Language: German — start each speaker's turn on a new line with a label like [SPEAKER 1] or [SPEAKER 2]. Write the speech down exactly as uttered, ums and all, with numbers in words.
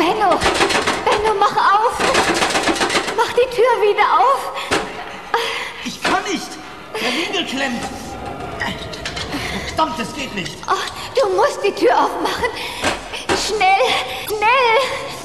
[SPEAKER 1] Benno, Benno, mach auf. Mach die Tür wieder auf.
[SPEAKER 2] Ich kann nicht. Der Riegel klemmt. Verdammt, das geht nicht.
[SPEAKER 1] Oh, du musst die Tür aufmachen. Schnell, schnell.